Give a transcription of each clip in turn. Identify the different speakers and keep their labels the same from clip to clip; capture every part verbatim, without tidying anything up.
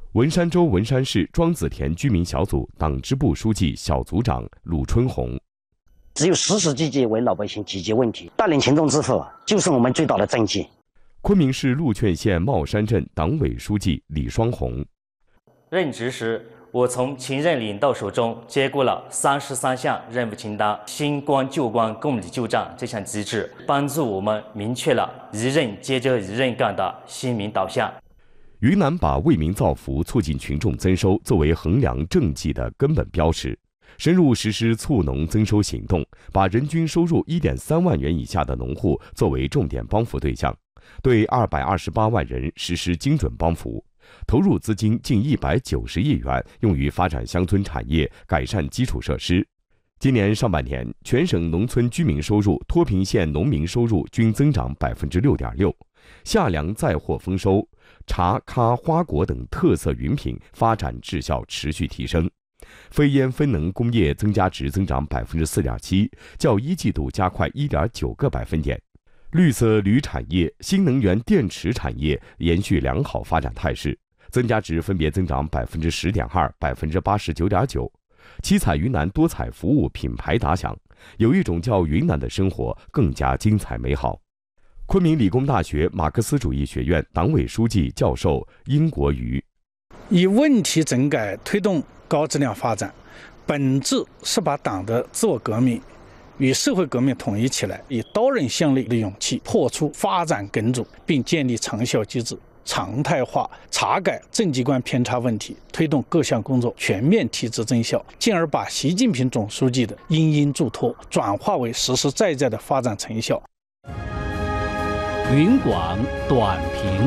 Speaker 1: 文山州文山市庄子田居民小组党支部书记、小组长鲁春红。
Speaker 2: 只有实实际际为老百姓解决问题，带领群众致富，就是我们最大的政绩。
Speaker 1: 昆明市鹿劝县茂山镇党委书记李双红。
Speaker 3: 任职时，我从前任领导手中接过了三十三项任务清单，新官旧官共理旧账这项机制，帮助我们明确了一任接着一任干的新民导向。
Speaker 1: 云南把为民造福、促进群众增收作为衡量政绩的根本标尺，深入实施促农增收行动，把人均收入 一点三万元以下的农户作为重点帮扶对象，对二百二十八万人实施精准帮扶，投入资金近一百九十亿元，用于发展乡村产业、改善基础设施。今年上半年，全省农村居民收入、脱贫县农民收入均增长 百分之六点六， 夏粮载货丰收，茶、咖、花果等特色云品发展质效持续提升，非烟分能工业增加值增长 百分之四点七， 较一季度加快 一点九个百分点。绿色铝产业、新能源电池产业延续良好发展态势，增加值分别增长 百分之十点二、百分之八十九点九。七彩云南多彩服务品牌打响，有一种叫云南的生活更加精彩美好。昆明理工大学马克思主义学院党委书记、教授殷国瑜：
Speaker 4: 以问题整改推动高质量发展，本质是把党的自我革命与社会革命统一起来，以刀刃向内的勇气破除发展梗阻，并建立长效机制，常态化查改政绩观偏差问题，推动各项工作全面提质增效，进而把习近平总书记的殷殷嘱托转化为实实在在的发展成效。
Speaker 5: 云广短评。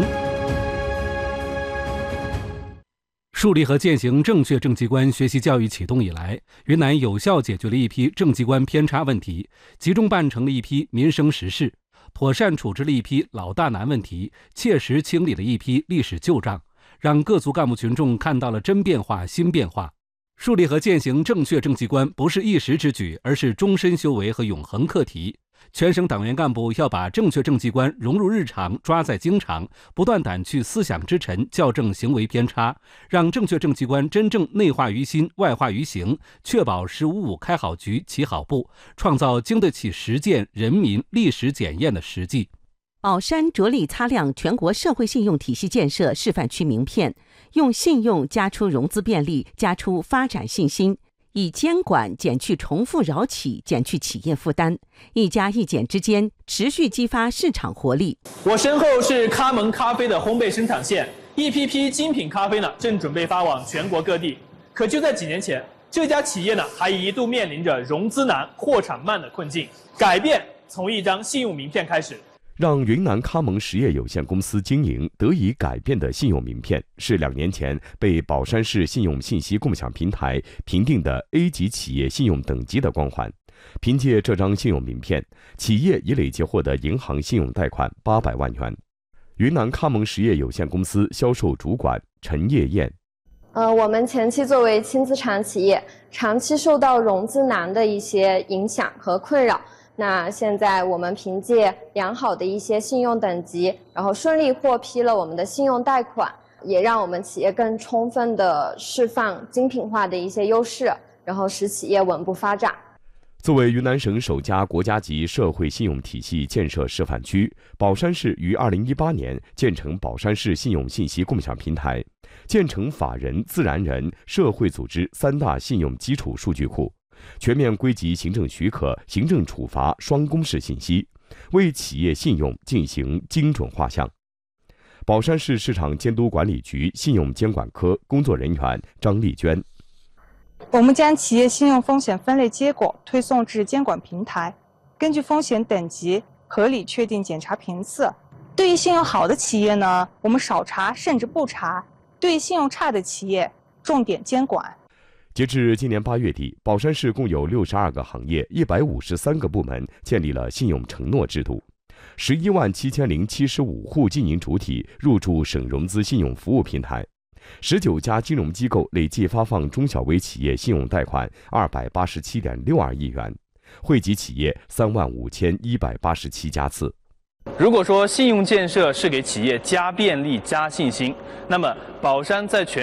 Speaker 5: 树立和践行正确政绩观学习教育启动以来，云南有效解决了一批政绩观偏差问题，集中办成了一批民生实事，妥善处置了一批老大难问题，切实清理了一批历史旧账，让各族干部群众看到了真变化、新变化。树立和践行正确政绩观不是一时之举，而是终身修为和永恒课题。全省党员干部要把正确政绩观融入日常，抓在经常，不断掸去思想之尘，校正行为偏差，让正确政绩观真正内化于心、外化于行，确保“十五五”开好局、起好步，创造经得起实践、人民、历史检验的实际。
Speaker 6: 宝山着力擦亮全国社会信用体系建设示范区名片，用信用加出融资便利，加出发展信心。以监管减去重复扰企，减去企业负担，一加一减之间持续激发市场活力。
Speaker 7: 我身后是咖檬咖啡的烘焙生产线，一批批精品咖啡呢正准备发往全国各地。可就在几年前，这家企业呢还一度面临着融资难、货产慢的困境。改变从一张信用名片开始。
Speaker 1: 让云南咖檬实业有限公司经营得以改变的信用名片，是两年前被宝山市信用信息共享平台评定的 A 级企业信用等级的光环。凭借这张信用名片，企业已累计获得银行信用贷款八百万元。云南咖檬实业有限公司销售主管陈叶燕：
Speaker 8: 呃，我们前期作为轻资产企业，长期受到融资难的一些影响和困扰。那现在我们凭借良好的一些信用等级，然后顺利获批了我们的信用贷款，也让我们企业更充分的释放精品化的一些优势，然后使企业稳步发展。
Speaker 1: 作为云南省首家国家级社会信用体系建设示范区，宝山市于二零一八年建成宝山市信用信息共享平台，建成法人、自然人、社会组织三大信用基础数据库，全面归集行政许可、行政处罚双公示信息，为企业信用进行精准画像。宝山市市场监督管理局信用监管科工作人员张丽娟：
Speaker 9: 我们将企业信用风险分类结果推送至监管平台，根据风险等级合理确定检查频次。对于信用好的企业呢，我们少查甚至不查；对于信用差的企业，重点监管。
Speaker 1: 截至今年八月底，宝山市共有六十二个行业、一百五十三个部门建立了信用承诺制度，十一万七千零七十五户经营主体入驻省融资信用服务平台，十九家金融机构累计发放中小微企业信用贷款二百八十七点六二亿元，惠及企业三万五千一百八十七家次。
Speaker 7: 如果说信用建设是给企业加便利、加信心，那么宝山在全